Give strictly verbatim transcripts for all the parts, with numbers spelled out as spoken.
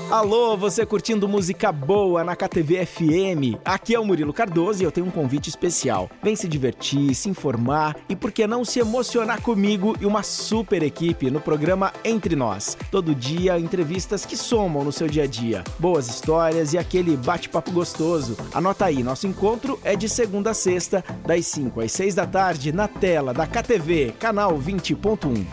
Alô, você curtindo música boa na K T V F M? Aqui é o Murilo Cardoso e eu tenho um convite especial. Vem se divertir, se informar e por que não se emocionar comigo e uma super equipe no programa Entre Nós. Todo dia, entrevistas que somam no seu dia a dia. Boas histórias e aquele bate-papo gostoso. Anota aí, nosso encontro é de segunda a sexta, das cinco às seis da tarde, na tela da K T V, canal vinte ponto um.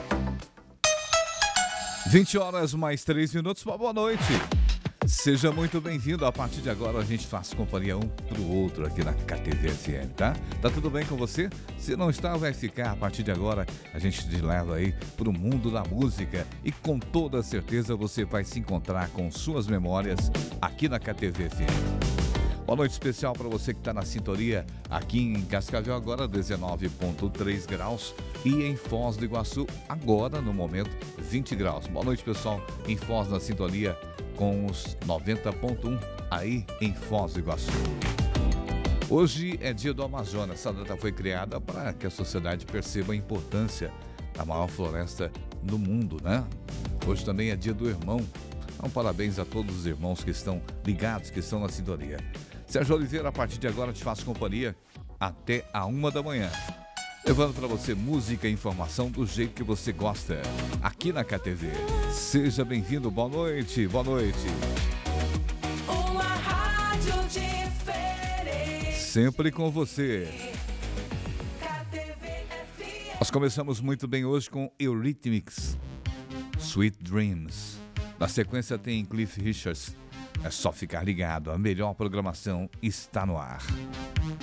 vinte horas mais três minutos, boa noite. Seja muito bem-vindo. A partir de agora a gente faz companhia um pro outro aqui na K T V F M, tá? Tá tudo bem com você? Se não está, vai ficar. A partir de agora a gente te leva aí pro mundo da música e com toda certeza você vai se encontrar com suas memórias aqui na K T V F M. Boa noite especial para você que está na sintonia aqui em Cascavel, agora dezenove vírgula três graus, e em Foz do Iguaçu, agora no momento vinte graus. Boa noite, pessoal, em Foz na sintonia com os noventa ponto um aí em Foz do Iguaçu. Hoje é dia do Amazonas. Essa data foi criada para que a sociedade perceba a importância da maior floresta do mundo, né? Hoje também é dia do irmão. Então, parabéns a todos os irmãos que estão ligados, que estão na sintonia. Sérgio Oliveira, a partir de agora te faço companhia até a uma da manhã. Levando para você música e informação do jeito que você gosta, aqui na K T V. Seja bem-vindo, boa noite, boa noite. Uma rádio diferente. Sempre com você. K T V F M. Nós começamos muito bem hoje com Eurythmics, Sweet Dreams. Na sequência tem Cliff Richards. É só ficar ligado, a melhor programação está no ar.